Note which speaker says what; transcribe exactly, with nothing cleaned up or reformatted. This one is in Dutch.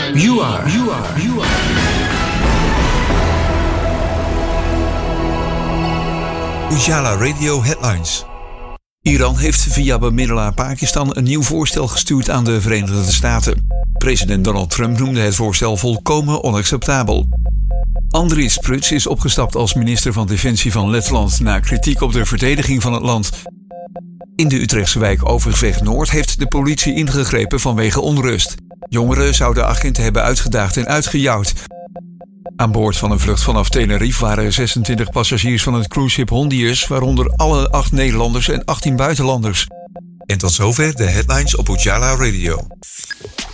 Speaker 1: You are, you are, you are.
Speaker 2: Ujala Radio Headlines. Iran heeft via bemiddelaar Pakistan een nieuw voorstel gestuurd aan de Verenigde Staten. President Donald Trump noemde het voorstel volkomen onacceptabel. Andris Pruts is opgestapt als minister van Defensie van Letland na kritiek op de verdediging van het land. In de Utrechtse wijk Overvecht Noord heeft de politie ingegrepen vanwege onrust. Jongeren zouden agenten hebben uitgedaagd en uitgejouwd. Aan boord van een vlucht vanaf Tenerife waren zesentwintig passagiers van het cruiseschip Hondius, waaronder alle acht Nederlanders en achttien buitenlanders. En tot zover de headlines op Ujala Radio.